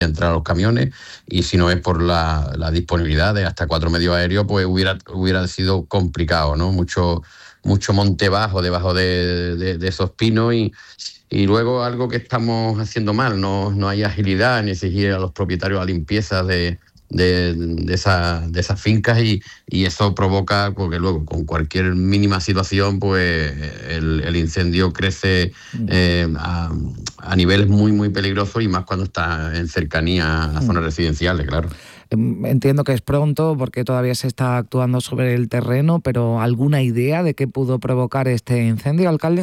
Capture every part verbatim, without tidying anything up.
entrar a los camiones, y si no es por la, la disponibilidad de hasta cuatro medios aéreos, pues hubiera, hubiera sido complicado, ¿no? Mucho, mucho monte bajo debajo de, de, de esos pinos y, y luego algo que estamos haciendo mal, no, no hay agilidad ni exigir a los propietarios la limpieza de de, de, esa, de esas fincas y, y eso provoca, porque luego con cualquier mínima situación pues el, el incendio crece eh, a, a niveles muy muy peligrosos, y más cuando está en cercanía a zonas residenciales, claro. Entiendo que es pronto porque todavía se está actuando sobre el terreno, pero ¿alguna idea de qué pudo provocar este incendio, alcalde?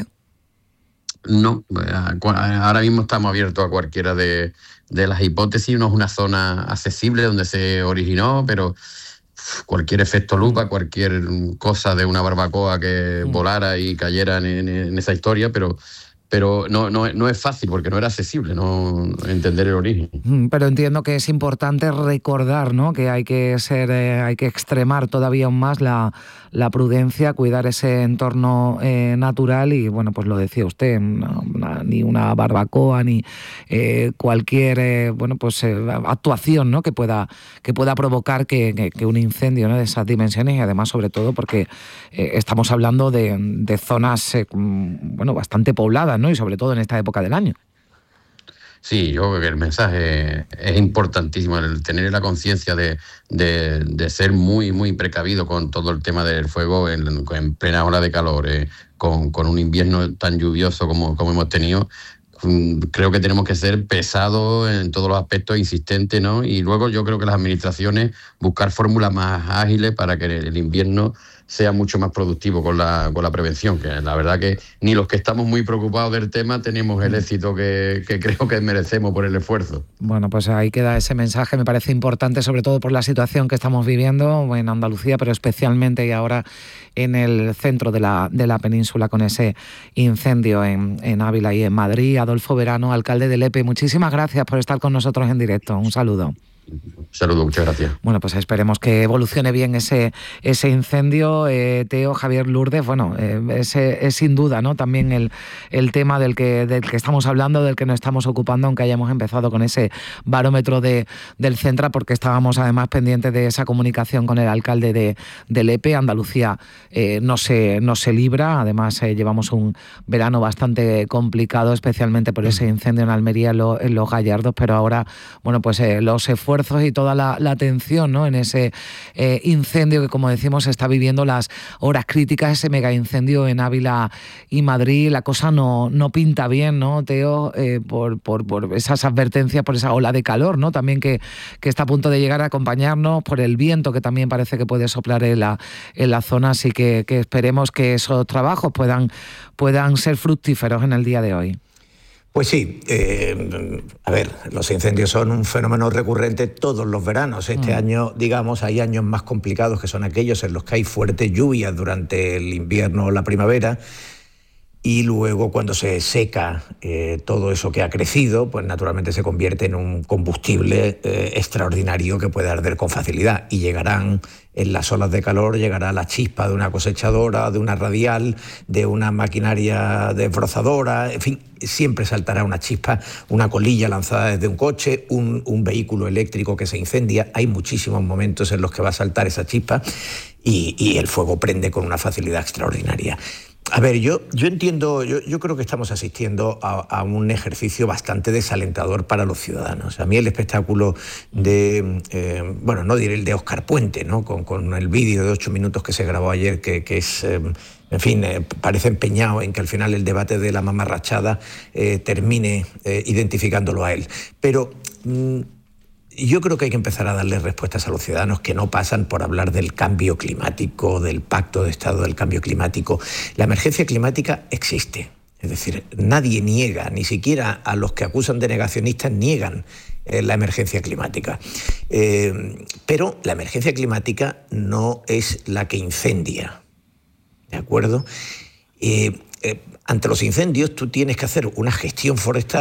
No, ahora mismo estamos abiertos a cualquiera de, de las hipótesis. No es una zona accesible donde se originó, pero cualquier efecto lupa, cualquier cosa de una barbacoa que volara y cayera en, en esa historia, pero... pero no, no, no es fácil porque no era accesible, no entender el origen. Pero entiendo que es importante recordar, ¿no?, que hay que ser, eh, hay que extremar todavía aún más la, la prudencia, cuidar ese entorno eh, natural y, bueno, pues lo decía usted, no, una, ni una barbacoa ni eh, cualquier, eh, bueno, pues eh, actuación, ¿no?, que pueda, que pueda provocar que, que, que un incendio, ¿no?, de esas dimensiones, y además, sobre todo, porque eh, estamos hablando de, de zonas, eh, bueno, bastante pobladas, ¿no?, y sobre todo en esta época del año. Sí, yo creo que el mensaje es importantísimo, el tener la conciencia de, de, de ser muy, muy precavido con todo el tema del fuego en, en plena ola de calor, eh, con, con un invierno tan lluvioso como, como hemos tenido. Creo que tenemos que ser pesados en todos los aspectos, insistentes, ¿no? Y luego yo creo que las administraciones buscar fórmulas más ágiles para que el invierno sea mucho más productivo con la, con la prevención, que la verdad que ni los que estamos muy preocupados del tema tenemos el éxito que, que creo que merecemos por el esfuerzo. Bueno, pues ahí queda ese mensaje, me parece importante, sobre todo por la situación que estamos viviendo en Andalucía, pero especialmente y ahora en el centro de la, de la península con ese incendio en, en Ávila y en Madrid. Adolfo Verano, alcalde de Lepe, muchísimas gracias por estar con nosotros en directo. Un saludo. Un saludo, muchas gracias. Bueno, pues esperemos que evolucione bien ese, ese incendio. Eh, Teo, Javier, Lourdes, bueno, eh, ese, es sin duda, ¿no?, también el, el tema del que, del que estamos hablando, del que nos estamos ocupando, aunque hayamos empezado con ese barómetro de, del Centra, porque estábamos además pendientes de esa comunicación con el alcalde de, de Lepe. Andalucía eh, no, se, no se libra, además eh, llevamos un verano bastante complicado, especialmente por ese incendio en Almería, en, lo, en Los Gallardos, pero ahora, bueno, pues eh, los esfuerzos y toda la, la atención, ¿no?, en ese eh, incendio que, como decimos, está viviendo las horas críticas, ese mega incendio en Ávila y Madrid. La cosa no, no pinta bien, ¿no, Teo? Eh, por, por, por esas advertencias, por esa ola de calor, ¿no?, también que, que está a punto de llegar a acompañarnos, por el viento que también parece que puede soplar en la, en la zona, así que, que esperemos que esos trabajos puedan, puedan ser fructíferos en el día de hoy. Pues sí, eh, a ver, los incendios son un fenómeno recurrente todos los veranos. Este mm. año, digamos, hay años más complicados, que son aquellos en los que hay fuertes lluvias durante el invierno o la primavera, y luego cuando se seca eh, todo eso que ha crecido, pues naturalmente se convierte en un combustible eh, extraordinario que puede arder con facilidad, y llegarán en las olas de calor, llegará la chispa de una cosechadora, de una radial, de una maquinaria desbrozadora, en fin, siempre saltará una chispa, una colilla lanzada desde un coche, un, un vehículo eléctrico que se incendia. Hay muchísimos momentos en los que va a saltar esa chispa y, y el fuego prende con una facilidad extraordinaria. A ver, yo, yo entiendo, yo, yo creo que estamos asistiendo a, a un ejercicio bastante desalentador para los ciudadanos. A mí el espectáculo de, eh, bueno, no diré el de Óscar Puente, ¿no?, con, con el vídeo de ocho minutos que se grabó ayer, que, que es, eh, en fin, eh, parece empeñado en que al final el debate de la mamarrachada eh, termine eh, identificándolo a él. Pero... Mm, yo creo que hay que empezar a darle respuestas a los ciudadanos que no pasan por hablar del cambio climático, del pacto de Estado del cambio climático. La emergencia climática existe. Es decir, nadie niega, ni siquiera a los que acusan de negacionistas niegan eh, la emergencia climática. Eh, pero la emergencia climática no es la que incendia. ¿De acuerdo? Eh, eh, ante los incendios tú tienes que hacer una gestión forestal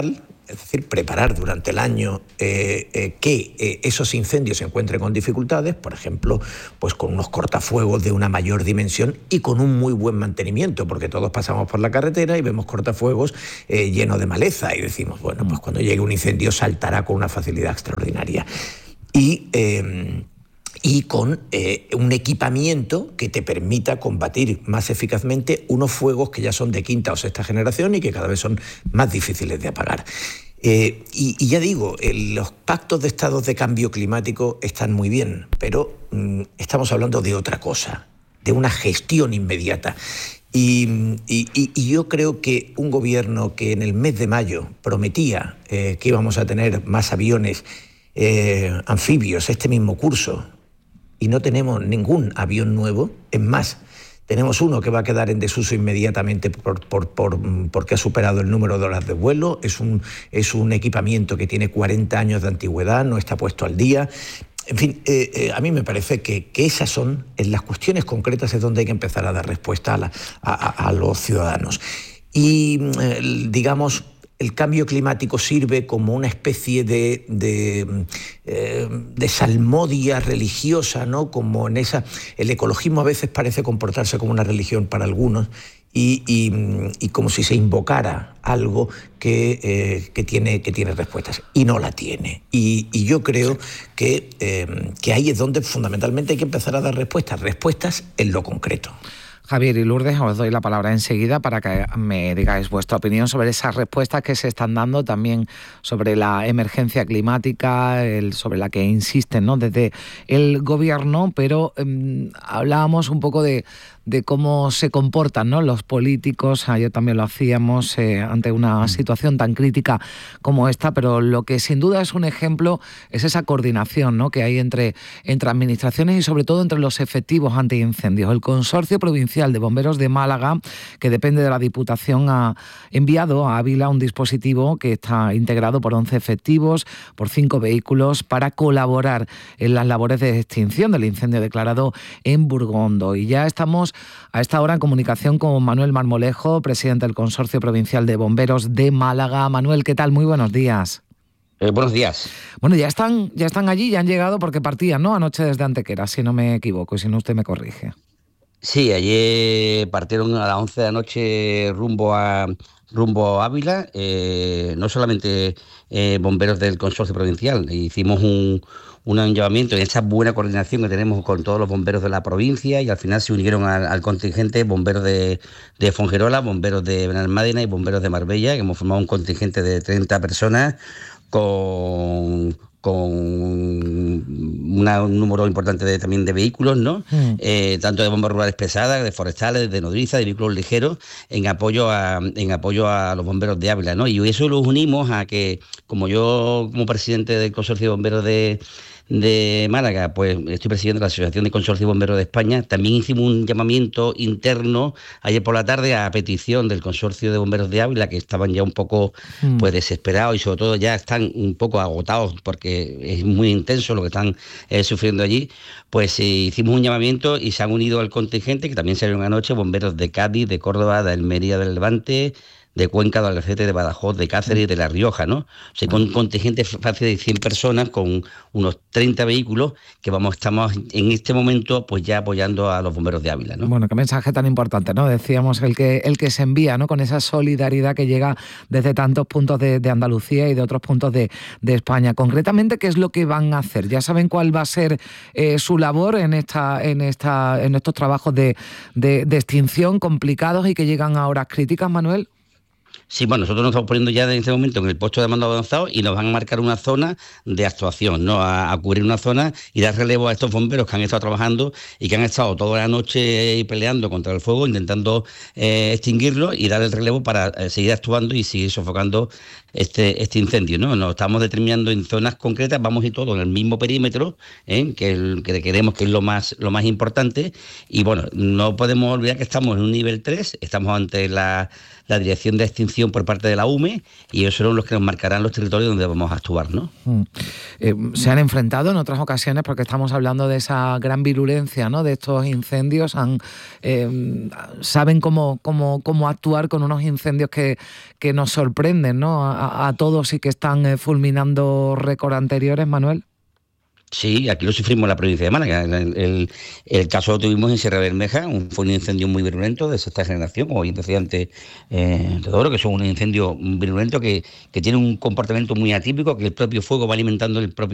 es decir, preparar durante el año eh, eh, que eh, esos incendios se encuentren con dificultades, por ejemplo, pues con unos cortafuegos de una mayor dimensión y con un muy buen mantenimiento, porque todos pasamos por la carretera y vemos cortafuegos eh, llenos de maleza y decimos, bueno, pues cuando llegue un incendio saltará con una facilidad extraordinaria. Y... Eh, y con eh, un equipamiento que te permita combatir más eficazmente unos fuegos que ya son de quinta o sexta generación y que cada vez son más difíciles de apagar. Eh, y, y ya digo, el, los pactos de estados de cambio climático están muy bien, pero mm, estamos hablando de otra cosa, de una gestión inmediata. Y, y, y yo creo que un gobierno que en el mes de mayo prometía eh, que íbamos a tener más aviones eh, anfibios este mismo curso, y no tenemos ningún avión nuevo, es más, tenemos uno que va a quedar en desuso inmediatamente por, por, por, porque ha superado el número de horas de vuelo, es un, es un equipamiento que tiene cuarenta años de antigüedad, no está puesto al día. En fin, eh, eh, a mí me parece que, que esas son, en las cuestiones concretas es donde hay que empezar a dar respuesta a, la, a, a, a los ciudadanos. Y, eh, digamos... El cambio climático sirve como una especie de, de, eh, de salmodia religiosa, ¿no? Como en esa, el ecologismo a veces parece comportarse como una religión para algunos y, y, y como si se invocara algo que, eh, que, tiene, que tiene respuestas y no la tiene. Y, y yo creo que, eh, que ahí es donde fundamentalmente hay que empezar a dar respuestas, respuestas en lo concreto. Javier y Lourdes, os doy la palabra enseguida para que me digáis vuestra opinión sobre esas respuestas que se están dando, también sobre la emergencia climática, el, sobre la que insisten, ¿no?, desde el gobierno, pero eh, hablábamos un poco de, de cómo se comportan, ¿no?, los políticos. Ayer también lo hacíamos eh, ante una situación tan crítica como esta, pero lo que sin duda es un ejemplo es esa coordinación, ¿no?, que hay entre, entre administraciones y sobre todo entre los efectivos antiincendios. El Consorcio Provincial de Bomberos de Málaga, que depende de la Diputación, ha enviado a Ávila un dispositivo que está integrado por once efectivos, por cinco vehículos, para colaborar en las labores de extinción del incendio declarado en Burgondo. Y ya estamos a esta hora en comunicación con Manuel Marmolejo, presidente del Consorcio Provincial de Bomberos de Málaga. Manuel, ¿qué tal? Muy buenos días. Eh, buenos días. Bueno, ya están, ya están allí, ya han llegado porque partían, ¿no?, anoche desde Antequera, si no me equivoco, y si no usted me corrige. Sí, ayer partieron a las once de la noche rumbo a rumbo a Ávila, eh, no solamente eh, bomberos del Consorcio Provincial, hicimos un, un llamamiento en esa buena coordinación que tenemos con todos los bomberos de la provincia y al final se unieron al, al contingente bomberos de, de Fonjerola, bomberos de Benalmádena y bomberos de Marbella, que hemos formado un contingente de treinta personas con... con una, un número importante de, también de vehículos, ¿no? Mm. Eh, tanto de bombas rurales pesadas, de forestales, de nodriza, de vehículos ligeros, en apoyo a en apoyo a los bomberos de Ávila, ¿no? Y eso lo unimos a que, como yo, como presidente del Consorcio de Bomberos de de Málaga, pues estoy presidiendo la Asociación de Consorcio de Bomberos de España, también hicimos un llamamiento interno ayer por la tarde a petición del Consorcio de Bomberos de Ávila, que estaban ya un poco mm. pues desesperados y sobre todo ya están un poco agotados porque es muy intenso lo que están eh, sufriendo allí, pues eh, hicimos un llamamiento y se han unido al contingente, que también salieron anoche, bomberos de Cádiz, de Córdoba, de Almería, del Levante, de Cuenca, de Albacete, de Badajoz, de Cáceres y de La Rioja, ¿no? O sea, con un contingente fácil de cien personas, con unos treinta vehículos, que vamos, estamos en este momento pues ya apoyando a los bomberos de Ávila, ¿no? Bueno, qué mensaje tan importante, ¿no? Decíamos el que, el que se envía, ¿no?, con esa solidaridad que llega desde tantos puntos de, de Andalucía y de otros puntos de, de España. Concretamente, ¿qué es lo que van a hacer? ¿Ya saben cuál va a ser eh, su labor en, esta, en, esta, en estos trabajos de, de, de extinción complicados y que llegan a horas críticas, Manuel? Sí, bueno, nosotros nos estamos poniendo ya en este momento en el puesto de mando avanzado y nos van a marcar una zona de actuación, ¿no? A, a cubrir una zona y dar relevo a estos bomberos que han estado trabajando y que han estado toda la noche peleando contra el fuego, intentando eh, extinguirlo y dar el relevo para eh, seguir actuando y seguir sofocando este, este incendio, ¿no? Nos estamos determinando en zonas concretas, vamos a ir todos en el mismo perímetro, ¿eh? que, el, que queremos que es lo más, lo más importante y bueno, no podemos olvidar que estamos en un nivel tres, estamos ante la la dirección de extinción por parte de la U M E, y ellos serán los que nos marcarán los territorios donde vamos a actuar, ¿no? Mm. Eh, se han enfrentado en otras ocasiones, porque estamos hablando de esa gran virulencia, ¿no?, de estos incendios. Han, eh, saben cómo, cómo, cómo actuar con unos incendios que, que nos sorprenden, ¿no?, a, a todos y que están eh, fulminando récord anteriores, Manuel. Sí, aquí lo sufrimos en la provincia de Málaga. El, el, el caso lo tuvimos en Sierra Bermeja, un, fue un incendio muy virulento de sexta generación, como bien decía antes eh, Teodoro, que es un incendio virulento que, que tiene un comportamiento muy atípico, que el propio fuego va alimentando el propio